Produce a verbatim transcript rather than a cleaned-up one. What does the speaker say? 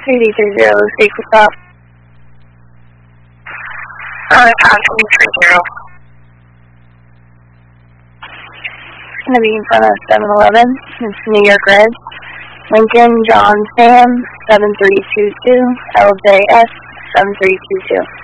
three D three zero, speak what's up. Uh, three three zero. It's going to be in front of seven eleven. It's New York Red. Lincoln John Sam seven three two two, L J S seven three two two.